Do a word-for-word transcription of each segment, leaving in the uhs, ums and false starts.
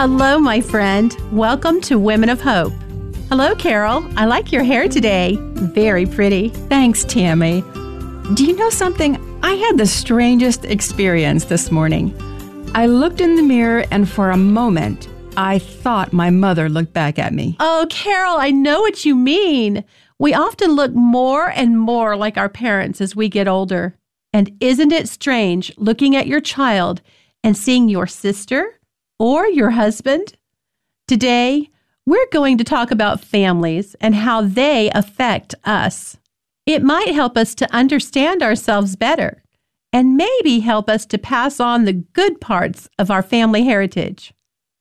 Hello, my friend. Welcome to Women of Hope. Hello, Carol. I like your hair today. Very pretty. Thanks, Tammy. Do you know something? I had the strangest experience this morning. I looked in the mirror and for a moment, I thought my mother looked back at me. Oh, Carol, I know what you mean. We often look more and more like our parents as we get older. And isn't it strange looking at your child and seeing your sister or your husband? Today, we're going to talk about families and how they affect us. It might help us to understand ourselves better and maybe help us to pass on the good parts of our family heritage.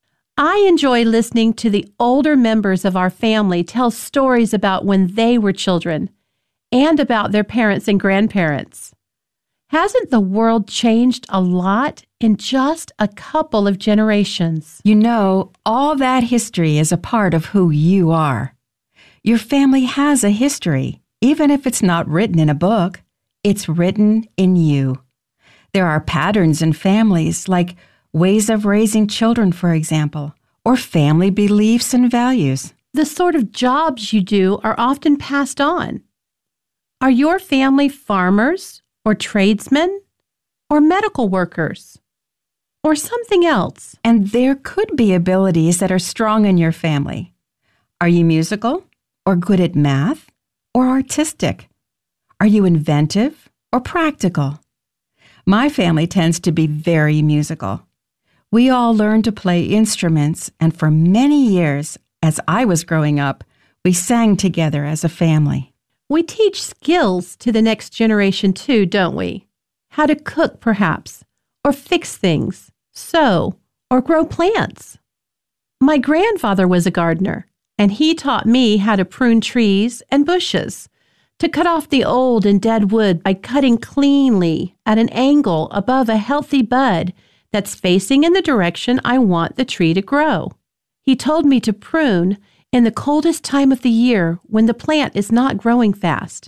I enjoy listening to the older members of our family tell stories about when they were children and about their parents and grandparents. Hasn't the world changed a lot in just a couple of generations? You know, all that history is a part of who you are. Your family has a history, even if it's not written in a book. It's written in you. There are patterns in families, like ways of raising children, for example, or family beliefs and values. The sort of jobs you do are often passed on. Are your family farmers or tradesmen or medical workers or something else? And there could be abilities that are strong in your family. Are you musical or good at math or artistic? Are you inventive or practical? My family tends to be very musical. We all learned to play instruments, and for many years, as I was growing up, we sang together as a family. We teach skills to the next generation too, don't we? How to cook, perhaps, or fix things, sew, or grow plants. My grandfather was a gardener, and he taught me how to prune trees and bushes, to cut off the old and dead wood by cutting cleanly at an angle above a healthy bud that's facing in the direction I want the tree to grow. He told me to prune in the coldest time of the year when the plant is not growing fast.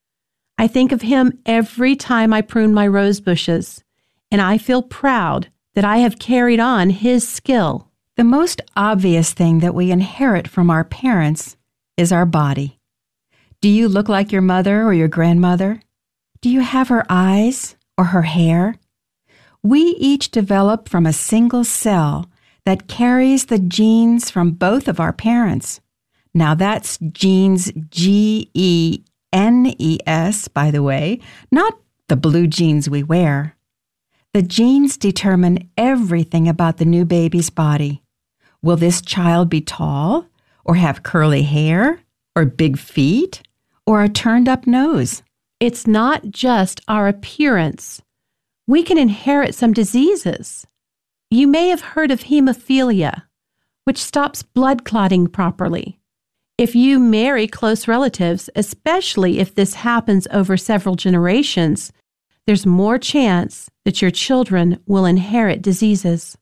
I think of him every time I prune my rose bushes, and I feel proud that I have carried on his skill. The most obvious thing that we inherit from our parents is our body. Do you look like your mother or your grandmother? Do you have her eyes or her hair? We each develop from a single cell that carries the genes from both of our parents. Now that's genes, G E N E S, by the way, not the blue jeans we wear. The genes determine everything about the new baby's body. Will this child be tall, or have curly hair, or big feet, or a turned-up nose? It's not just our appearance. We can inherit some diseases. You may have heard of hemophilia, which stops blood clotting properly. If you marry close relatives, especially if this happens over several generations, there's more chance that your children will inherit diseases.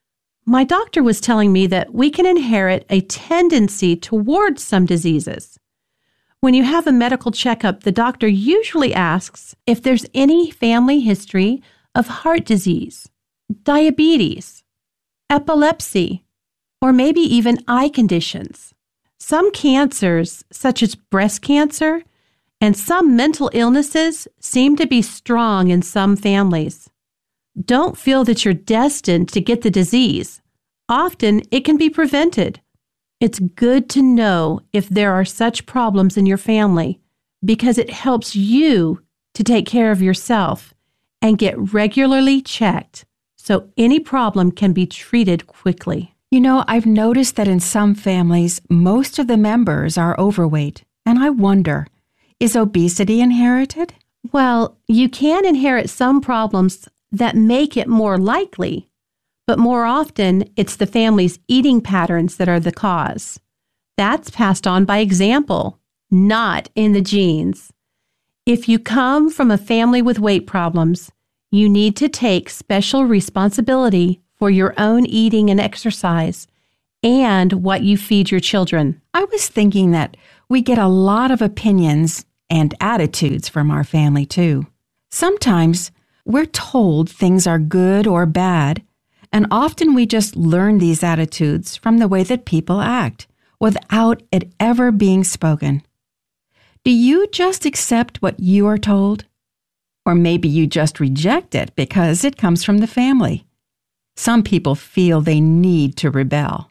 My doctor was telling me that we can inherit a tendency towards some diseases. When you have a medical checkup, the doctor usually asks if there's any family history of heart disease, diabetes, epilepsy, or maybe even eye conditions. Some cancers, such as breast cancer, and some mental illnesses seem to be strong in some families. Don't feel that you're destined to get the disease. Often it can be prevented. It's good to know if there are such problems in your family because it helps you to take care of yourself and get regularly checked so any problem can be treated quickly. You know, I've noticed that in some families, most of the members are overweight, and I wonder, is obesity inherited? Well, you can inherit some problems that make it more likely, but more often it's the family's eating patterns that are the cause. That's passed on by example, not in the genes. If you come from a family with weight problems, you need to take special responsibility for your own eating and exercise and what you feed your children. I was thinking that we get a lot of opinions and attitudes from our family, too. Sometimes we're told things are good or bad, And often we just learn these attitudes from the way that people act, without it ever being spoken. Do you just accept what you are told? Or maybe you just reject it because it comes from the family. Some people feel they need to rebel.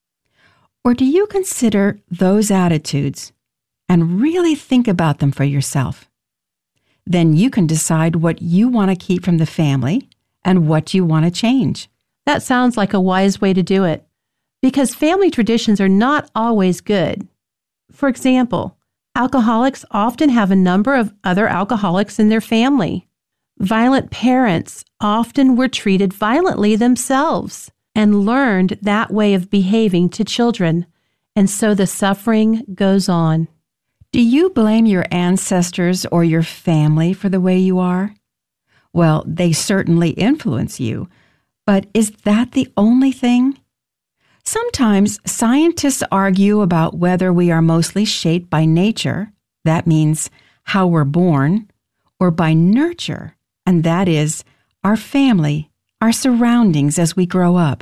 Or do you consider those attitudes and really think about them for yourself? Then you can decide what you want to keep from the family and what you want to change. That sounds like a wise way to do it, because family traditions are not always good. For example, alcoholics often have a number of other alcoholics in their family. Violent parents often were treated violently themselves and learned that way of behaving to children, and so the suffering goes on. Do you blame your ancestors or your family for the way you are? Well, they certainly influence you, but is that the only thing? Sometimes scientists argue about whether we are mostly shaped by nature, that means how we're born, or by nurture, and that is our family, our surroundings as we grow up.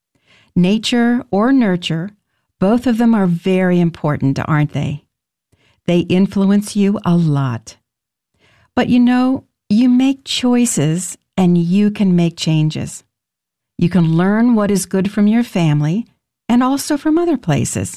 Nature or nurture, both of them are very important, aren't they? They influence you a lot. But you know, you make choices and you can make changes. You can learn what is good from your family and also from other places.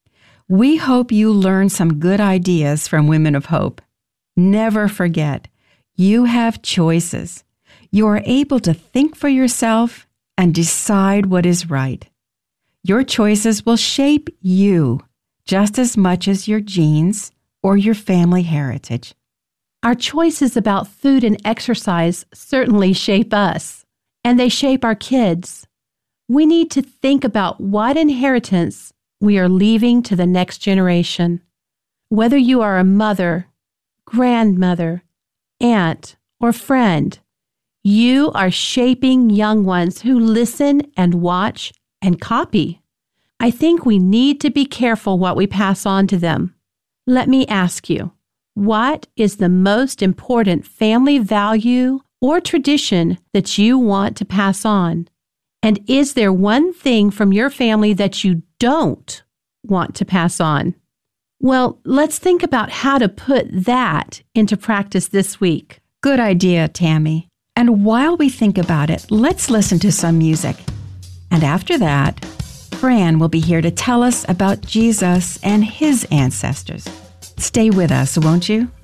We hope you learn some good ideas from Women of Hope. Never forget, you have choices. You are able to think for yourself and decide what is right. Your choices will shape you just as much as your genes or your family heritage. Our choices about food and exercise certainly shape us, and they shape our kids. We need to think about what inheritance we are leaving to the next generation. Whether you are a mother, grandmother, aunt, or friend, you are shaping young ones who listen and watch and copy. I think we need to be careful what we pass on to them. Let me ask you, what is the most important family value or tradition that you want to pass on? And is there one thing from your family that you don't want to pass on? Well, let's think about how to put that into practice this week. Good idea, Tammy. And while we think about it, let's listen to some music. And after that, Fran will be here to tell us about Jesus and his ancestors. Stay with us, won't you?